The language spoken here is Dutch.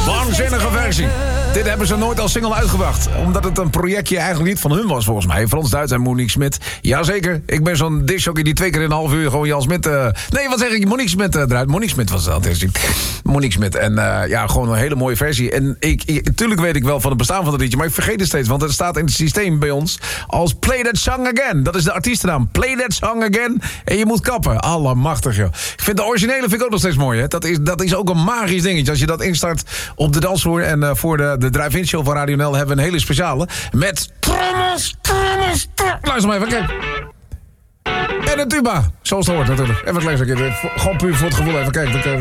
Waanzinnige versie. Dit hebben ze nooit als single uitgebracht. Omdat het een projectje eigenlijk niet van hun was, volgens mij. Frans Duits en Monique Smit. Jazeker, ik ben zo'n discjockey die 2 keer in een half uur gewoon Jan Smit... Nee, wat zeg ik? Monique Smit eruit. Monique Smit was dat. Monique Smit. En ja, gewoon een hele mooie versie. En tuurlijk weet ik wel van het bestaan van het liedje, maar ik vergeet het steeds. Want het staat in het systeem bij ons als Play That Song Again. Dat is de artiestennaam. Play That Song Again. En je moet kappen. Allemachtig, joh. Ik vind de originele vind ik ook nog steeds mooi, hè. Dat is ook een magisch dingetje. Als je dat instart op de dansvloer. En voor de drive-in show van Radio NL hebben we een hele speciale. Met trommels. Luister maar even, kijk. En een tuba. Zoals het hoort natuurlijk. Even een klein stukje. Gewoon puur voor het gevoel. Even kijken.